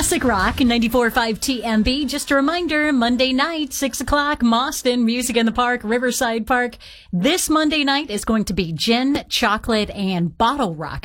Classic Rock 94.5 TMB. Just a reminder, Monday night, 6 o'clock, Mauston, Music in the Park, Riverside Park. This Monday night is going to be gin, chocolate, and bottle rocket.